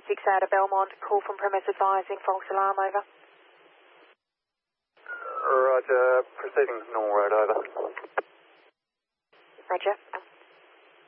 36 out of Belmont. Call from premise advising false alarm, over. Roger, proceeding normal road, over. Roger.